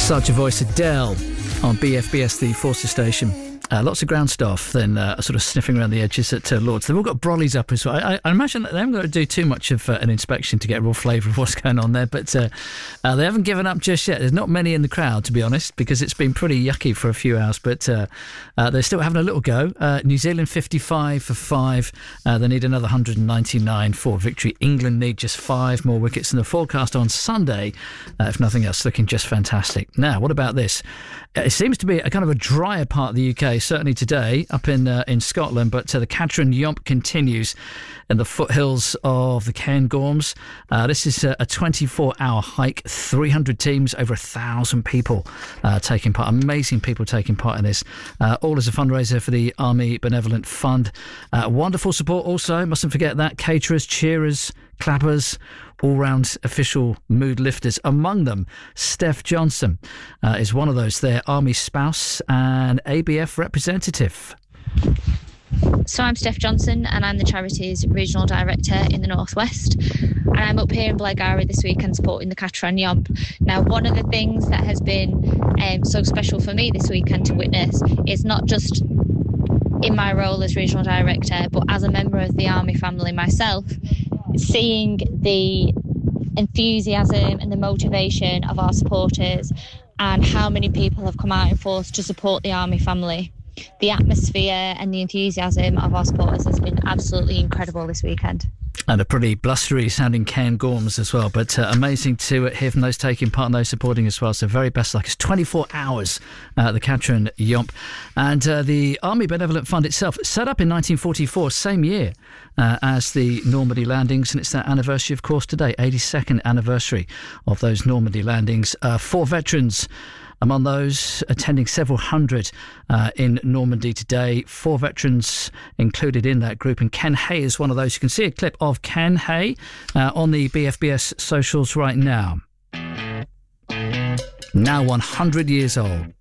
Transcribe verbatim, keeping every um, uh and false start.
Such a voice, Adele, on B F B S, the Forces station. Uh, lots of ground staff then uh, sort of sniffing around the edges at uh, Lords. They've all got brollies up as well. I, I imagine that they haven't got to do too much of uh, an inspection to get a real flavour of what's going on there, but uh, uh, they haven't given up just yet. There's not many in the crowd, to be honest, because it's been pretty yucky for a few hours, but uh, uh, they're still having a little go. Uh, New Zealand fifty-five for five. Uh, they need another one hundred ninety-nine for victory. England need just five more wickets in the forecast on Sunday, uh, if nothing else, looking just fantastic. Now, what about this? It seems to be a kind of a drier part of the U K, certainly today up in uh, in Scotland, but uh, the Catrin Yomp continues in the foothills of the Cairngorms. Uh, this is a twenty-four hour hike, three hundred teams, over a thousand people uh, taking part. Amazing people taking part in this. Uh, all as a fundraiser for the Army Benevolent Fund. Uh, wonderful support also, mustn't forget that. Caterers, cheerers, clappers, all-round official mood lifters. Among them, Steph Johnson uh, is one of those there, Army spouse and A B F representative. So I'm Steph Johnson and I'm the charity's regional director in the Northwest, and I'm up here in Blairgowrie this weekend supporting the Catrin Yomp. Now, one of the things that has been um, so special for me this weekend to witness is not just in my role as regional director, but as a member of the Army family myself, seeing the enthusiasm and the motivation of our supporters and how many people have come out in force to support the Army family. The atmosphere and the enthusiasm of our supporters has been absolutely incredible this weekend. And a pretty blustery sounding Cairngorms as well, but uh, amazing to hear from those taking part and those supporting as well. So very best luck. It's twenty-four hours, uh, the Catrin Yomp. And uh, the Army Benevolent Fund itself, set up in nineteen forty-four, same year uh, as the Normandy landings, and it's their anniversary, of course, today, eighty-second anniversary of those Normandy landings. Uh, four veterans among those attending, several hundred uh, in Normandy today. Four veterans included in that group, and Ken Hay is one of those. You can see a clip of Ken Hay uh, on the B F B S socials right now. Now one hundred years old.